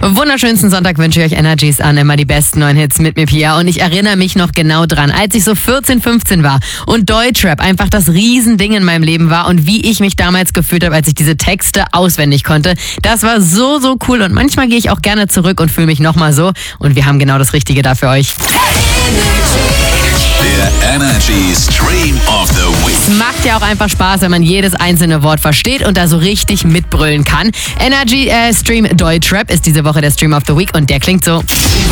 Wunderschönsten Sonntag wünsche ich euch Energies an. Immer die besten neuen Hits mit mir, Pia. Und ich erinnere mich noch genau dran, als ich so 14, 15 war und Deutschrap einfach das Riesending in meinem Leben war und wie ich mich damals gefühlt habe, als ich diese Texte auswendig konnte. Das war so, so cool und manchmal gehe ich auch gerne zurück und fühle mich nochmal so. Und wir haben genau das Richtige da für euch. Der Energy Stream of the Week. Es macht ja auch einfach Spaß, wenn man jedes einzelne Wort versteht und da so richtig mitbrüllen kann. Energy Stream Deutschrap ist diese Woche der Stream of the Week und der klingt so.